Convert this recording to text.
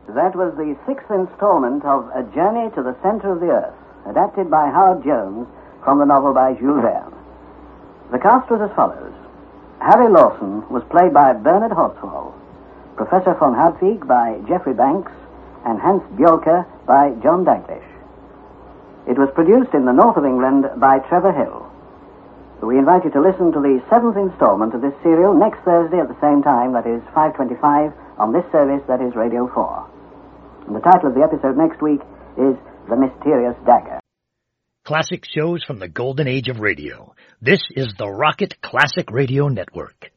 That was the sixth installment of A Journey to the Center of the Earth, adapted by Howard Jones from the novel by Jules Verne. The cast was as follows. Harry Lawson was played by Bernard Horsfall, Professor von Hadvig by Geoffrey Banks, and Hans Bjorker by John Daglish. It was produced in the north of England by Trevor Hill. We invite you to listen to the seventh installment of this serial next Thursday at the same time, that is 5:25, on this service, that is Radio 4. And the title of the episode next week is The Mysterious Dagger. Classic shows from the golden age of radio. This is the Rocket Classic Radio Network.